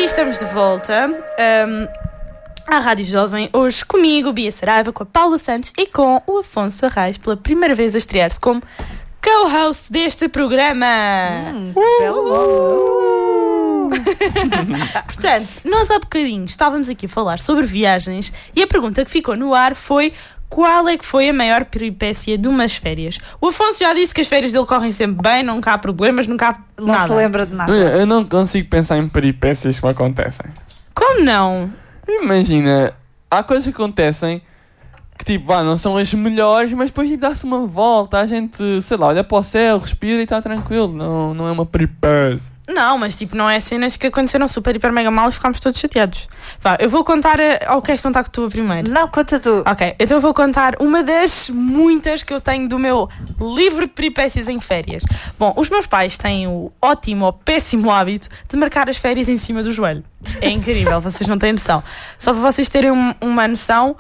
estamos de volta à Rádio Jovem, hoje comigo, Bia Saraiva, com a Paula Santos e com o Afonso Arraes, pela primeira vez a estrear-se como co-host deste programa. Portanto, nós há bocadinho estávamos aqui a falar sobre viagens e a pergunta que ficou no ar foi: qual é que foi a maior peripécia de umas férias? O Afonso já disse que as férias dele correm sempre bem, nunca há problemas, nunca há nada. Não se lembra de nada. Eu não consigo pensar em peripécias que me acontecem. Como não? Imagina, há coisas que acontecem que tipo, não são as melhores, mas depois tipo, dá-se uma volta, a gente, sei lá, olha para o céu, respira e está tranquilo. Não é uma peripécia. Não, mas tipo, não é cenas que aconteceram super, hiper, mega mal e ficámos todos chateados. Vá, eu vou contar, ou queres contar que tu primeiro? Não, conta tu. Ok, então eu vou contar uma das muitas que eu tenho do meu livro de peripécias em férias. Bom, os meus pais têm o ótimo ou péssimo hábito de marcar as férias em cima do joelho. É incrível, vocês não têm noção. Só para vocês terem uma noção,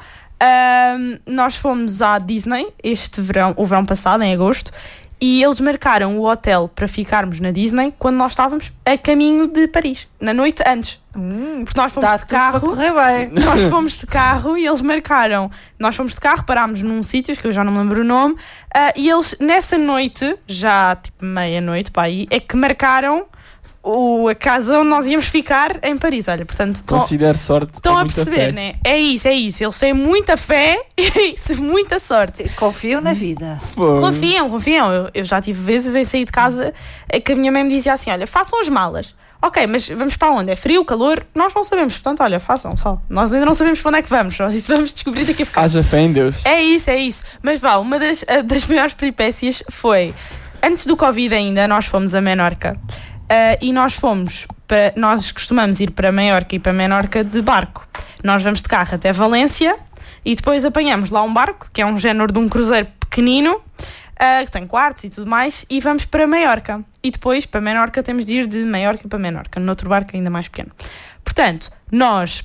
nós fomos à Disney este verão, o verão passado, em agosto, e eles marcaram o hotel para ficarmos na Disney quando nós estávamos a caminho de Paris, na noite antes. Porque nós fomos de carro. Correr bem. Nós fomos de carro e eles marcaram. Nós fomos de carro, parámos num sítio que eu já não me lembro o nome, e eles nessa noite, já tipo meia-noite para aí, é que marcaram a casa onde nós íamos ficar em Paris. Olha, portanto, Considero sorte. estão a perceber, né? É isso. Eles têm muita fé e muita sorte. Confiam na vida. Confiam. Eu já tive vezes em sair de casa que a minha mãe me dizia assim: olha, façam as malas. Ok, mas vamos para onde? É frio, calor? Nós não sabemos, portanto, olha, façam só. Nós ainda não sabemos para onde é que vamos. Nós isso vamos descobrir daqui a pouco. Haja fé em Deus. É isso. Mas vá, uma das maiores peripécias foi, antes do Covid ainda, nós fomos a Menorca. E nós costumamos ir para Maiorca e para Menorca de barco. Nós vamos de carro até Valência e depois apanhamos lá um barco, que é um género de um cruzeiro pequenino, que tem quartos e tudo mais, e vamos para Maiorca. E depois, para Menorca, temos de ir de Maiorca para Menorca, no outro barco ainda mais pequeno. Portanto, nós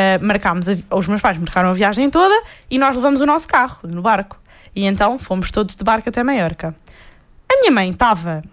os meus pais marcaram a viagem toda e nós levamos o nosso carro no barco. E então fomos todos de barco até Maiorca. A minha mãe estava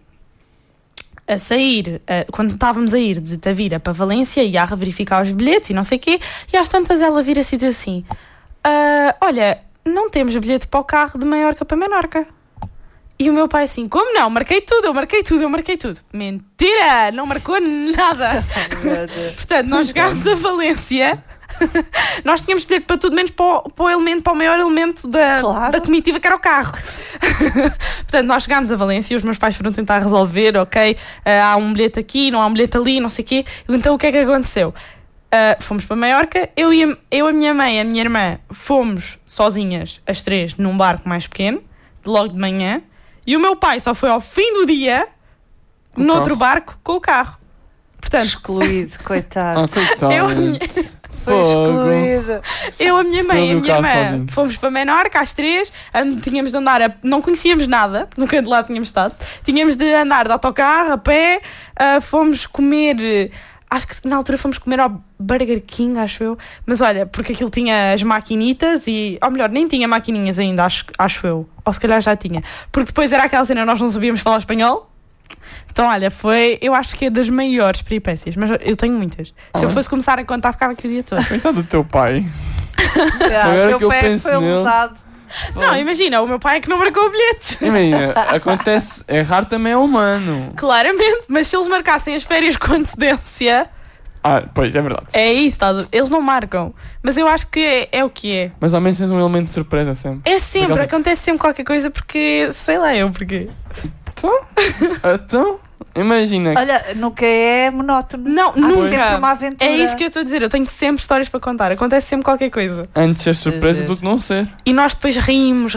a sair, quando estávamos a ir de Tavira para Valência, ia a verificar os bilhetes e não sei o quê, e às tantas ela vira-se e diz assim: olha, não temos bilhete para o carro de Maiorca para Menorca. E o meu pai assim: como não? Eu marquei tudo. Mentira! Não marcou nada. Portanto, nós chegámos a Valência. Nós tínhamos bilhete para tudo, menos para o maior elemento da comitiva, que era o carro. Portanto, nós chegámos a Valência e os meus pais foram tentar resolver: ok, há um bilhete aqui, não há um bilhete ali, não sei o quê. Então o que é que aconteceu? Fomos para Maiorca, eu, a minha mãe e a minha irmã fomos sozinhas, as três, num barco mais pequeno, logo de manhã, e o meu pai só foi ao fim do dia noutro barco com o carro. Portanto, excluído, coitado. Foi excluída. Eu, a minha mãe e a minha irmã fomos para Menorca às 3, tínhamos de andar não conhecíamos nada, nunca de lá tínhamos estado, tínhamos de andar de autocarro, a pé, fomos comer, acho que na altura fomos comer ao Burger King, acho eu, mas olha, porque aquilo tinha as maquinitas ou melhor, nem tinha maquininhas ainda, acho eu, ou se calhar já tinha, porque depois era aquela cena, nós não sabíamos falar espanhol. Então, olha, eu acho que é das maiores peripécias, mas eu tenho muitas. Se eu fosse começar a contar, ficava aqui o dia todo. Então, do teu pai. O teu pai foi usado. Não, imagina, o meu pai é que não marcou o bilhete. Imagina, acontece, errar também é humano. Claramente, mas se eles marcassem as férias com antecedência... pois, é verdade. É isso, eles não marcam. Mas eu acho que é o que é. Mas ao menos tens um elemento de surpresa sempre. É sempre, acontece sempre qualquer coisa porque... Sei lá eu porquê. Então, imagina. Olha, nunca é monótono. Não, nunca. Sempre uma aventura. É isso que eu estou a dizer. Eu tenho sempre histórias para contar. Acontece sempre qualquer coisa. Antes ser surpresa do que não ser. E nós depois rimos.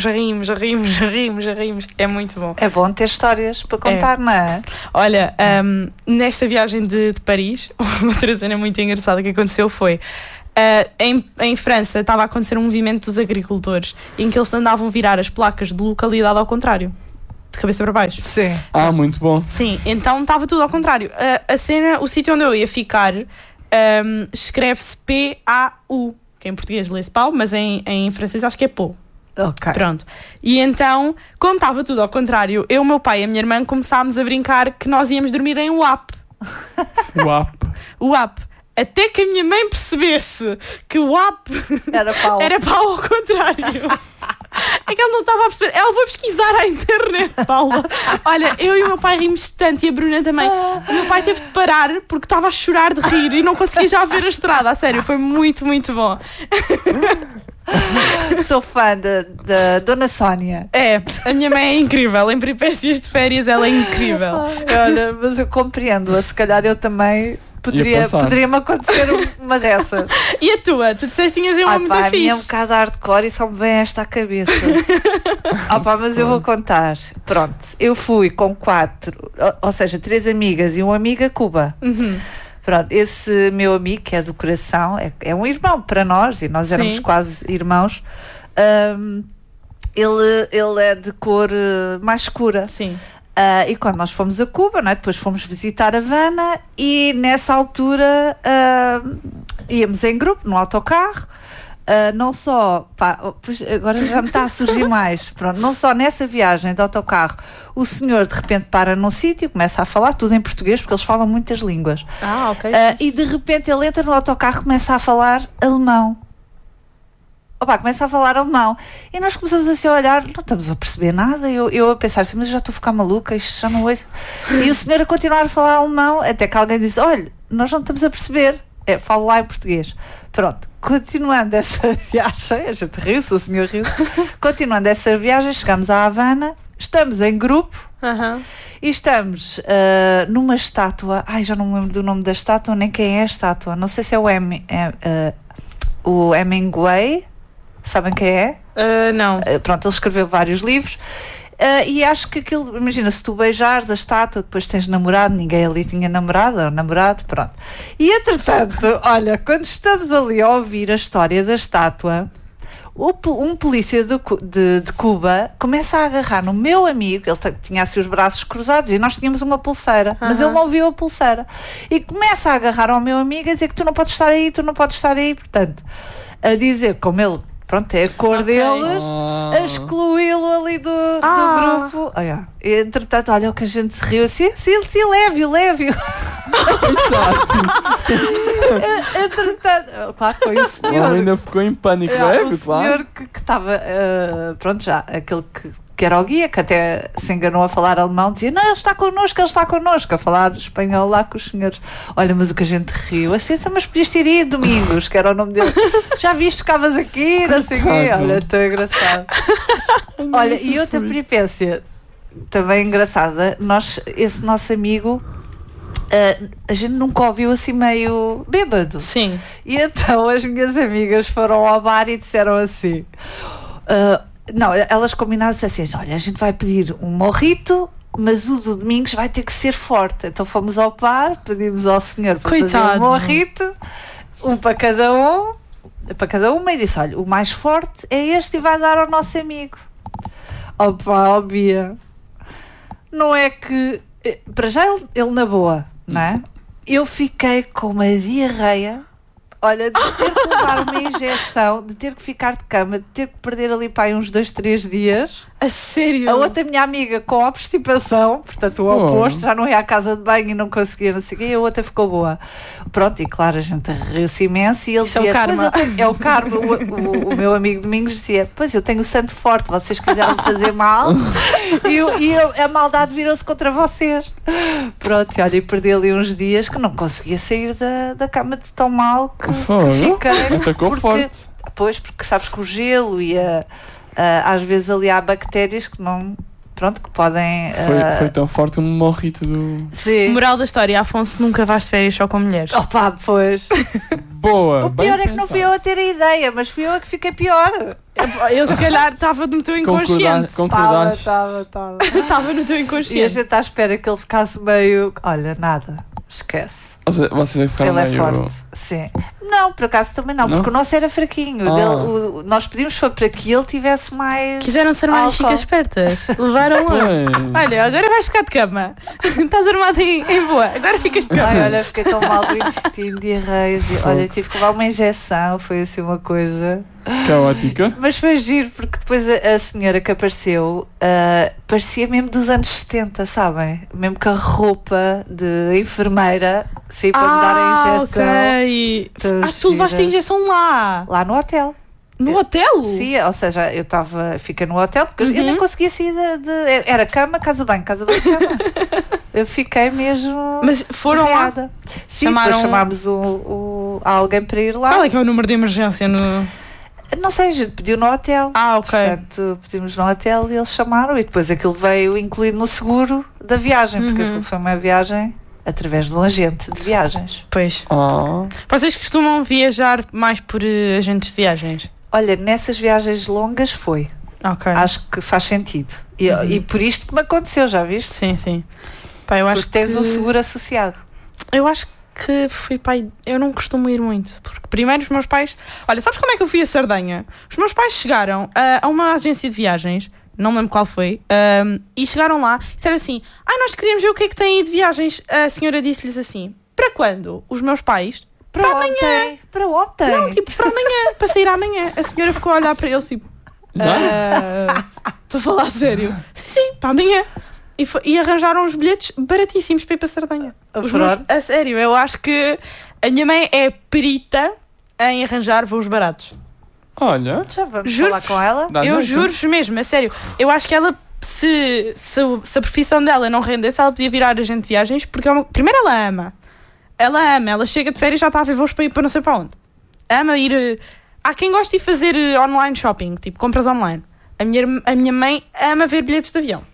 É muito bom. É bom ter histórias para contar, não é? Olha, nesta viagem de Paris, outra cena muito engraçada que aconteceu foi... em França estava a acontecer um movimento dos agricultores em que eles andavam a virar as placas de localidade ao contrário, de cabeça para baixo. Sim. Muito bom. Sim, então estava tudo ao contrário. A cena, o sítio onde eu ia ficar, escreve-se P-A-U, que em português lê-se pau, mas em francês acho que é pau. Ok. Pronto. E então, como estava tudo ao contrário, eu, meu pai e a minha irmã começámos a brincar que nós íamos dormir em WAP. WAP. o app. Até que a minha mãe percebesse que o app era pau ao contrário. É que ela não estava a perceber. Ela foi pesquisar à internet, Paula. Olha, eu e o meu pai rimos tanto, e a Bruna também. O meu pai teve de parar porque estava a chorar de rir e não conseguia já ver a estrada. A sério, foi muito, muito bom. Sou fã da Dona Sónia. É, a minha mãe é incrível. Em peripécias de férias ela é incrível. Olha, mas eu compreendo-a. Se calhar eu também poderia-me acontecer uma dessas. E a tua? Tu disseste que tinhas uma muito fixe. A minha é um bocado hardcore e só me vem esta à cabeça. Mas eu vou contar. Pronto, eu fui com 4, ou seja, 3 amigas e um amigo a Cuba. Pronto, esse meu amigo, que é do coração, é um irmão para nós, e nós éramos quase irmãos. Ele é de cor mais escura. Sim. E quando nós fomos a Cuba, não é? Depois fomos visitar Havana e nessa altura íamos em grupo, no autocarro. Não só, agora já me está a surgir mais, pronto, não só nessa viagem de autocarro, o senhor de repente para num sítio, começa a falar tudo em português, porque eles falam muitas línguas. Ok. E de repente ele entra no autocarro e começa a falar alemão. Começa a falar alemão. E nós começamos assim a olhar, não estamos a perceber nada. Eu a pensar assim, mas eu já estou a ficar maluca, isto já não é. E o senhor a continuar a falar alemão, até que alguém diz: olha, nós não estamos a perceber. Falo lá em português. Pronto, continuando essa viagem, a gente riu-se, o senhor riu. Continuando essa viagem, chegamos à Havana, estamos em grupo e estamos numa estátua. Já não me lembro do nome da estátua, nem quem é a estátua. Não sei se é o Hemingway. Sabem quem é? Não. Pronto, ele escreveu vários livros. E acho que aquilo, imagina, se tu beijares a estátua, depois tens namorado, ninguém ali tinha namorada ou namorado, pronto. E entretanto, olha, quando estamos ali a ouvir a história da estátua, um polícia de Cuba começa a agarrar no meu amigo, ele tinha assim os braços cruzados e nós tínhamos uma pulseira, mas ele não viu a pulseira. E começa a agarrar ao meu amigo a dizer que tu não podes estar aí, portanto, a dizer como ele. Pronto, é a cor deles, a excluí-lo ali do grupo. E, entretanto, olha o que a gente se riu assim, leve-o. Entretanto, claro, foi o senhor. O homem ainda ficou em pânico, o senhor que estava, pronto, já, aquele que era o guia, que até se enganou a falar alemão, dizia: não, ele está connosco, a falar espanhol lá com os senhores. Olha, mas o que a gente riu, assim, mas podias ter ido Domingos, que era o nome dele. Já viste, ficavas aqui, não sei o quê. Olha, tão engraçado. Olha, e outra peripécia também engraçada, esse nosso amigo, a gente nunca ouviu assim meio bêbado. Sim. E então as minhas amigas foram ao bar e disseram assim... não, elas combinaram-se assim: olha, a gente vai pedir um morrito, mas o do Domingos vai ter que ser forte. Então fomos ao bar, pedimos ao senhor para fazer um morrito, um para cada uma, e disse: olha, o mais forte é este e vai dar ao nosso amigo. Bia, não é que para já ele na boa, não é? Eu fiquei com uma diarreia. Olha, de ter que levar uma injeção, de ter que ficar de cama, de ter que perder ali para aí uns 2-3 dias. A sério? A outra minha amiga com obstipação, portanto o oposto, já não ia à casa de banho e não conseguia, não sei o quê, e a outra ficou boa. Pronto, e claro, a gente riu-se imenso e ele Isso dizia: é o karma. é o karma. O meu amigo Domingos dizia: pois eu tenho o santo forte, vocês quiseram me fazer mal e a maldade virou-se contra vocês. Pronto, e olha, e perdi ali uns dias que não conseguia sair da cama de tão mal que fiquei. Atacou forte. Pois, porque sabes que o gelo e às vezes ali há bactérias que não... Pronto, que podem... Foi tão forte um morrito do... Sim. Moral da história: Afonso, nunca vais de férias só com mulheres. Pois. Boa. O pior é que não fui eu a ter a ideia, mas fui eu a que fiquei pior. Eu se calhar estava no teu inconsciente. Estava no teu inconsciente. E a gente está à espera que ele ficasse meio... Olha, nada. Esquece. Vocês ficaram ele meio... é forte. Sim. Não, por acaso também não, porque o nosso era fraquinho. Nós pedimos foi para que ele tivesse mais... Quiseram ser mais chicas espertas. Levaram lá. Olha, agora vais ficar de cama. Estás armado em boa. Agora ficas de cama. Olha, fiquei tão mal do intestino, diarreias. Olha, tive que levar uma injeção. Foi assim uma coisa... caótica. Mas foi giro, porque depois a senhora que apareceu parecia mesmo dos anos 70, sabem? Mesmo com a roupa de enfermeira, Sim, para me dar a injeção. Ok. Tão Tu levaste a giras. injeção lá? Lá no hotel. No hotel? Sim, ou seja, fiquei no hotel porque eu nem conseguia sair era cama, casa bem, cama. Eu fiquei mesmo. Mas foram lá? arreada. Sim, depois chamámos alguém para ir lá. Qual é que é o número de emergência no... Não sei, a gente pediu no hotel. Ok. Portanto, pedimos no hotel e eles chamaram e depois aquilo veio incluído no seguro da viagem, porque aquilo foi uma viagem através de um agente de viagens. Pois. Oh. Vocês costumam viajar mais por agentes de viagens? Olha, nessas viagens longas foi. Ok. Acho que faz sentido. E por isto que me aconteceu, já viste? Sim, sim. Pá, eu acho Porque tens que... um seguro associado. Eu acho que fui pai. Eu não costumo ir muito. Porque primeiro os meus pais. Olha, sabes como é que eu fui a Sardenha? Os meus pais chegaram a uma agência de viagens, não me lembro qual foi, e chegaram lá e disseram assim: nós queríamos ver o que é que tem aí de viagens. A senhora disse-lhes assim: para quando? Os meus pais? Para amanhã. Para ontem. Não, tipo, para amanhã, para sair amanhã. A senhora ficou a olhar para eles tipo: estou a falar a sério. Sim, para amanhã. E arranjaram os bilhetes baratíssimos para ir para Sardenha. A sério, eu acho que a minha mãe é perita em arranjar voos baratos. Olha. Já vamos falar com ela? Eu juro mesmo, a sério. Eu acho que ela, se a profissão dela não rendesse, ela podia virar agente de viagens, porque primeiro ela ama. Ela chega de férias e já está a ver voos para ir para não sei para onde. Ama ir... Há quem goste de fazer online shopping, tipo compras online. A minha mãe ama ver bilhetes de avião.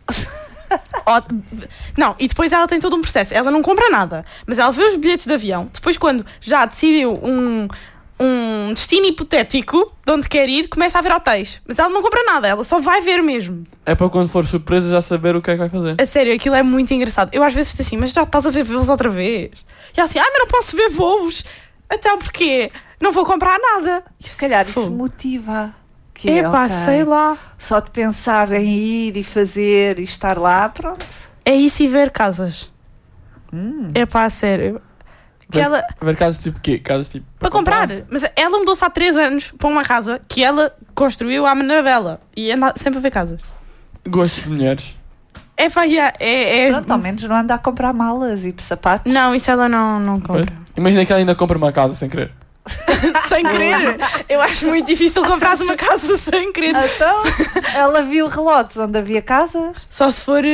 Não, e depois ela tem todo um processo. Ela não compra nada, mas ela vê os bilhetes de avião. Depois, quando já decidiu um destino hipotético de onde quer ir, começa a ver hotéis. Mas ela não compra nada, ela só vai ver mesmo. É para quando for surpresa já saber o que é que vai fazer. A sério, aquilo é muito engraçado. Eu às vezes estou assim: mas já estás a ver voos outra vez? E ela assim: mas não posso ver voos. Então porquê? Não vou comprar nada. Se calhar isso motiva. Epá, sei lá. Só de pensar em ir e fazer e estar lá, pronto. É isso e ver casas. Epá, sério. Ver casas tipo quê? Casas tipo... Para comprar. Mas ela mudou-se há 3 anos para uma casa que ela construiu à maneira dela. E anda sempre a ver casas. Gosto de mulheres. Epá, Pronto, ao menos não anda a comprar malas e sapatos. Não, isso ela não compra. Imagina que ela ainda compra uma casa sem querer. Sem querer? Eu acho muito difícil comprar uma casa sem querer. Então, ela viu relotes onde havia casas. Só se for...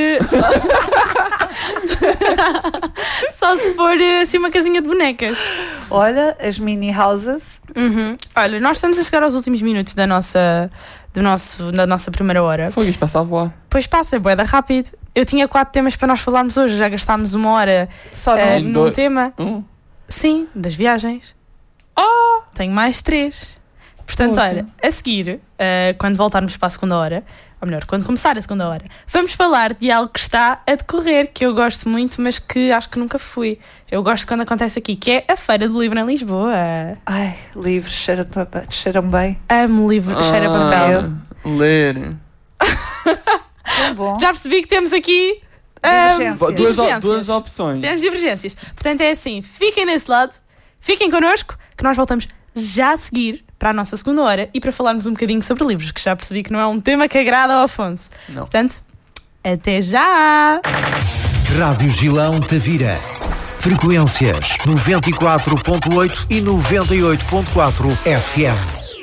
Só se for assim uma casinha de bonecas. Olha, as mini houses. Olha, nós estamos a chegar aos últimos minutos da nossa primeira hora. Foi isto, passa a voar. Pois passa, bué da rápido. Eu tinha 4 temas para nós falarmos hoje. Já gastámos 1 hora só num tema. Sim, das viagens. Tenho mais 3. Portanto, olha, a seguir, quando voltarmos para a segunda hora, ou melhor, quando começar a segunda hora, vamos falar de algo que está a decorrer, que eu gosto muito, mas que acho que nunca fui. Eu gosto quando acontece aqui, que é a Feira do Livro em Lisboa. Ai, livros cheiram bem. Amo livro, cheira papel. Ler. Tão bom. Já percebi que temos aqui duas opções. Temos divergências. Portanto, é assim, fiquem desse lado, fiquem connosco, que nós voltamos já a seguir para a nossa segunda hora e para falarmos um bocadinho sobre livros, que já percebi que não é um tema que agrada ao Afonso. Não. Portanto, até já! Rádio Gilão Tavira. Frequências 94.8 e 98.4 FM.